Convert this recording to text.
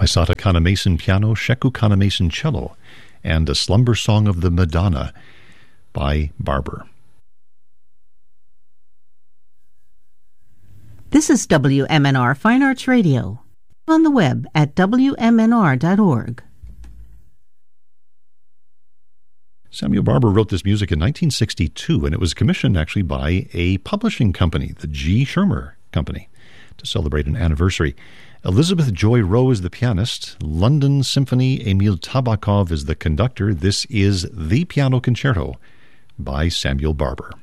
Isata Kanemason piano, Sheku Kanemason cello, and A Slumber Song of the Madonna by Barber. This is WMNR Fine Arts Radio, on the web at WMNR.org. Samuel Barber wrote this music in 1962, and it was commissioned actually by a publishing company, the G. Schirmer Company, to celebrate an anniversary. Elizabeth Joy Rowe is the pianist. London Symphony, Emil Tabakov is the conductor. This is the Piano Concerto by Samuel Barber.